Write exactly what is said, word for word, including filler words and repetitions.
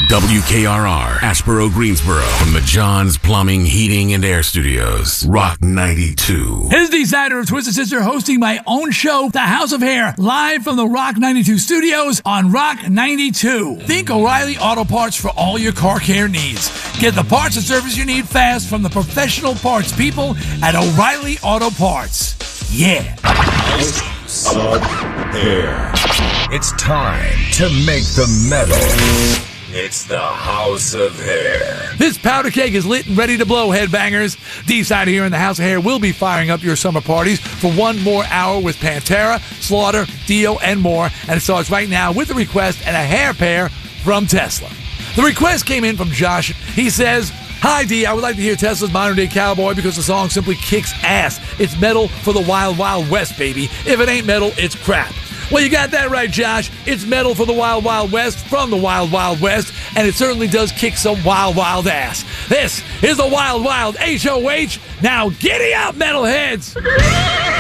W K R R, Ashboro, Greensboro, from the John's Plumbing, Heating, and Air Studios. Rock ninety-two. Here's the designer of Twisted Sister hosting my own show, The House of Hair, live from the Rock ninety-two studios on Rock ninety-two. Think O'Reilly Auto Parts for all your car care needs. Get the parts and service you need fast from the professional parts people at O'Reilly Auto Parts. Yeah. House of Hair. It's time to make the metal. It's the House of Hair. This powder keg is lit and ready to blow, headbangers. D-Side here in the House of Hair will be firing up your summer parties for one more hour with Pantera, Slaughter, Dio, and more. And it starts right now with a request and a hair pair from Tesla. The request came in from Josh. He says, "Hi, D. I would like to hear Tesla's Modern Day Cowboy because the song simply kicks ass. It's metal for the Wild Wild West, baby. If it ain't metal, it's crap." Well, you got that right, Josh. It's metal for the Wild Wild West from the Wild Wild West, and it certainly does kick some wild, wild ass. This is the Wild Wild H O H. Now, giddy up, metalheads!